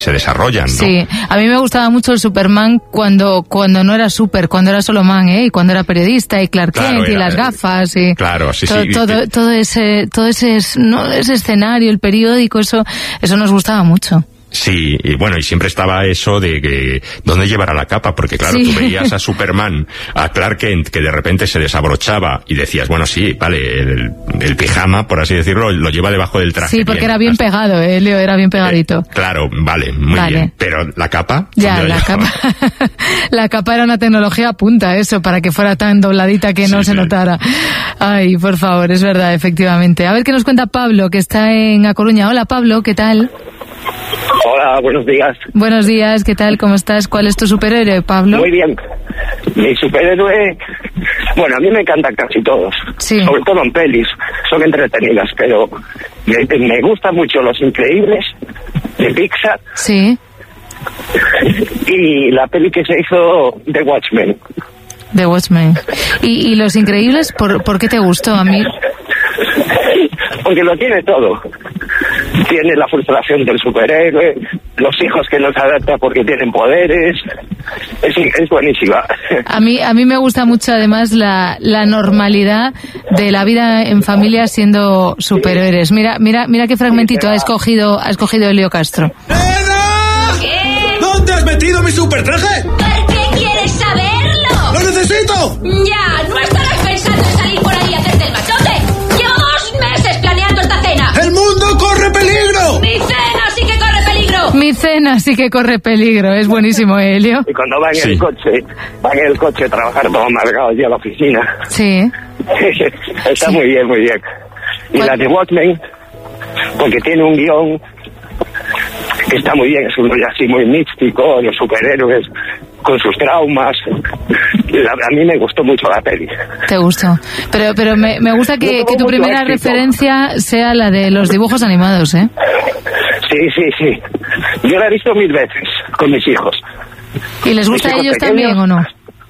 se desarrollan, ¿no? Sí, a mí me gustaba mucho el Superman cuando no era super, cuando era solo man, y cuando era periodista, y Clark Kent, y las gafas, y claro, sí, todo ese escenario, el periódico, eso nos gustaba mucho. Sí, y bueno, y siempre estaba eso de que ¿dónde llevará la capa? Porque claro, tú veías a Superman, a Clark Kent, que de repente se desabrochaba y decías, bueno, sí, vale, el pijama, por así decirlo, lo lleva debajo del traje. Sí, porque era bien pegado, Leo, era bien pegadito. Claro, vale, muy bien. Pero la capa... Ya, la capa... La capa era una tecnología punta, eso, para que fuera tan dobladita que no se notara. Ay, por favor, es verdad, efectivamente. A ver qué nos cuenta Pablo, que está en A Coruña. Hola, Pablo, ¿qué tal? Hola, buenos días. Buenos días, ¿qué tal? ¿Cómo estás? ¿Cuál es tu superhéroe, Pablo? Muy bien. Mi superhéroe... Bueno, a mí me encantan casi todos. Sí. Sobre todo en pelis. Son entretenidas, pero me gustan mucho Los Increíbles de Pixar. Sí. Y la peli que se hizo The Watchmen. The Watchmen. ¿Y Los Increíbles, por qué te gustó? A mí... Porque lo tiene todo. Tiene la frustración del superhéroe, los hijos que no se adaptan porque tienen poderes. Es buenísima. A mí me gusta mucho además la normalidad de la vida en familia siendo superhéroes. Mira qué fragmentito ha escogido Elio Castro. ¡Nena! ¿Qué? ¿Dónde has metido mi supertraje? ¿Por qué quieres saberlo? ¡Lo necesito! Ya, no estarás pensando en salir por ahí a hacerte el machote. Llevamos meses planeando esta cena. ¡El mundo corre peligro! ¡Mi cena sí que corre peligro! Mi cena sí que corre peligro. Es buenísimo, Elio. Y cuando van en el coche a trabajar todo amargado ya a la oficina. Sí. Está muy bien, muy bien. Y la de Watchmen, porque tiene un guión que está muy bien, es un rollo así muy místico, los superhéroes con sus traumas. A mí me gustó mucho la peli. Te gustó. Pero me gusta que tu primera referencia sea la de los dibujos animados, ¿eh? Sí. Yo la he visto 1000 veces con mis hijos. ¿Y les gusta a ellos pequeños, también o no?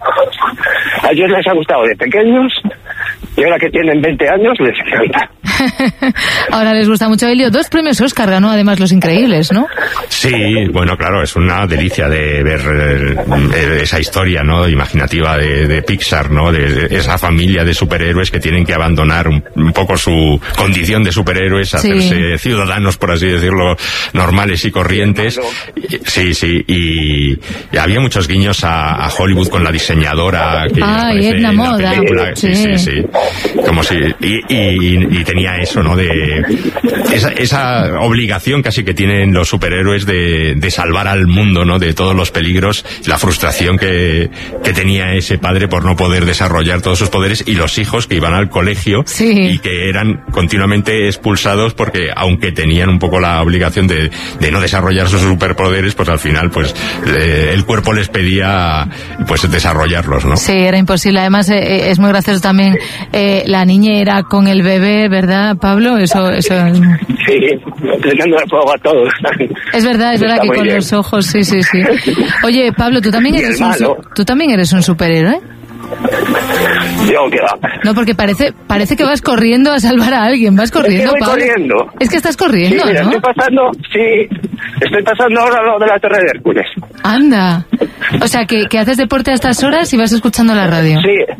A ellos les ha gustado de pequeños y ahora que tienen 20 años les encanta. Ahora les gusta mucho. Elio, 2 premios Oscar ganó además Los Increíbles, ¿no? Sí, bueno, claro, es una delicia de ver esa historia, ¿no?, imaginativa de Pixar, ¿no?, de esa familia de superhéroes que tienen que abandonar un poco su condición de superhéroes, hacerse ciudadanos, por así decirlo, normales y corrientes. Sí, y había muchos guiños a Hollywood con la diseñadora que aparece Edna en la Moda. película. Sí. Como si y tenía eso, ¿no?, de esa obligación casi que tienen los superhéroes de salvar al mundo, ¿no?, de todos los peligros, la frustración que tenía ese padre por no poder desarrollar todos sus poderes, y los hijos que iban al colegio y que eran continuamente expulsados porque aunque tenían un poco la obligación de no desarrollar sus superpoderes, pues al final pues el cuerpo les pedía pues desarrollarlos, ¿no? Sí, era imposible. Además es muy gracioso también la niñera con el bebé, ¿verdad, Pablo? Eso Sí, teniendo el fuego a todos. Es verdad que con bien. Los ojos, sí. Oye, Pablo, ¿tú también eres un superhéroe? Yo, ¿qué va? No, porque parece que vas corriendo a salvar a alguien. Vas corriendo, Pablo. Corriendo. Es que estás corriendo, sí, mira, ¿no? Estoy pasando ahora lo de la Torre de Hércules. Anda. O sea, que haces deporte a estas horas y vas escuchando la radio.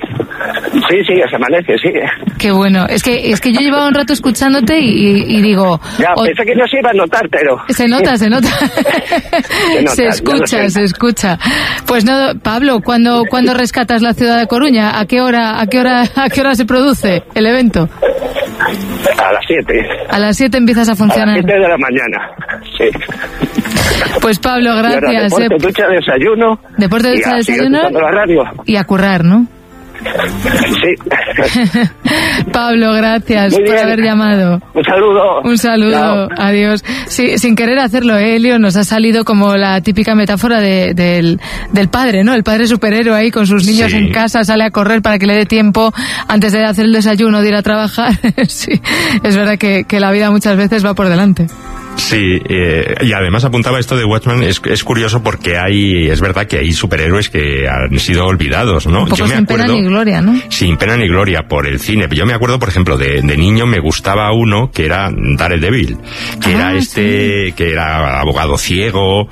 Sí, ya se amanece, sí. Qué bueno. Es que yo llevaba un rato escuchándote y digo... Ya, pensé que no se iba a notar, pero... Se nota. Se escucha. Pues no, Pablo, ¿cuándo rescatas la ciudad de Coruña? ¿A qué hora se produce el evento? A las 7. A las 7 empiezas a funcionar. A las 7 de la mañana, sí. Pues Pablo, gracias. Deporte, ducha, desayuno. Deporte, ducha, desayuno. La radio. Y a currar, ¿no? Sí. Pablo, gracias por haber llamado. Un saludo. Chao. Adiós. Sí, sin querer hacerlo, Elio, nos ha salido como la típica metáfora del padre, ¿no? El padre superhéroe ahí con sus niños en casa, sale a correr para que le dé tiempo antes de hacer el desayuno, de ir a trabajar. Sí, es verdad que la vida muchas veces va por delante. Sí, y además apuntaba esto de Watchmen, es curioso porque es verdad que hay superhéroes que han sido olvidados, ¿no? Un poco sin pena ni gloria, ¿no? Sin pena ni gloria por el cine. Yo me acuerdo, por ejemplo, de niño me gustaba uno que era Daredevil, que era que era abogado ciego,